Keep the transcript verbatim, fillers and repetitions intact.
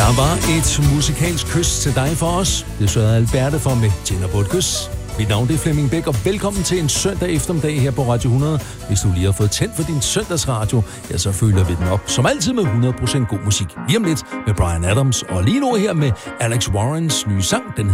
Der var et musikalsk kys til dig for os. Det sørgede Alberte for med Tænder på et kys. Mit navn er Flemming Bæk, og velkommen til en søndag eftermiddag her på Radio hundrede. Hvis du lige har fået tændt for din søndagsradio, ja, så følger vi den op som altid med hundrede procent god musik. Lige om lidt med Bryan Adams, og lige nu her med Alex Warrens nye sang, den